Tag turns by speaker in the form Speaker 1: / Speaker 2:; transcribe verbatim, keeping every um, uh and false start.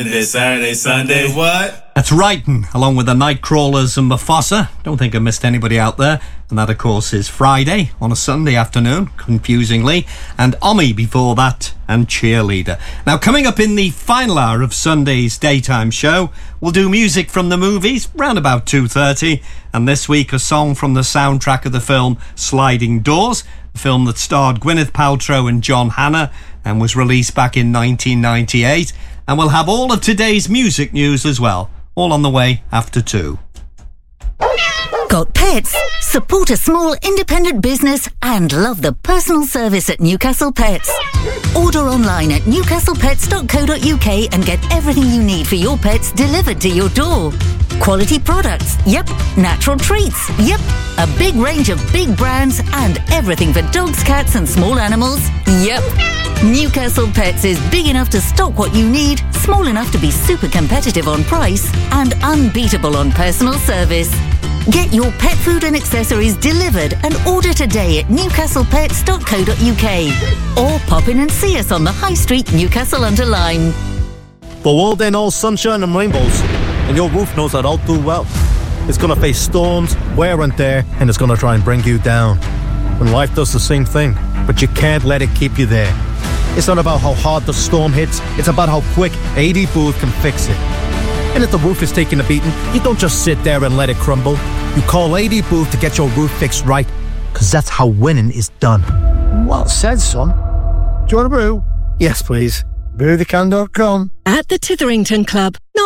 Speaker 1: This Saturday, Sunday, what?
Speaker 2: That's Wrighton, along with the Nightcrawlers and Mufasa. Don't think I missed anybody out there. And that, of course, is Friday on a Sunday afternoon, confusingly. And Omi before that, and Cheerleader. Now, coming up in the final hour of Sunday's daytime show, we'll do music from the movies, round about two thirty. And this week, a song from the soundtrack of the film Sliding Doors, a film that starred Gwyneth Paltrow and John Hannah and was released back in nineteen ninety-eight. And we'll have all of today's music news as well, all on the way after two.
Speaker 3: Got pets? Support a small independent business and love the personal service at Newcastle Pets. Order online at newcastle pets dot co dot uk and get everything you need for your pets delivered to your door. Quality products, yep. Natural treats, yep. A big range of big brands and everything for dogs, cats and small animals, yep. Newcastle Pets is big enough to stock what you need, small enough to be super competitive on price, and unbeatable on personal service. Get your pet food and accessories delivered and order today at newcastle pets dot co dot uk or pop in and see us on the High Street, Newcastle under Lyme.
Speaker 4: The world ain't all sunshine and rainbows, and your roof knows that all too well. It's going to face storms, wear and tear, and it's going to try and bring you down. And life does the same thing, but you can't let it keep you there. It's not about how hard the storm hits, it's about how quick A D Booth can fix it. And if the roof is taking a beating, you don't just sit there and let it crumble. You call A D Booth to get your roof fixed right, because that's how winning is done.
Speaker 5: Well said, son. Do you want a brew? Yes, please. brew the can dot com.
Speaker 6: At the Titherington Club, not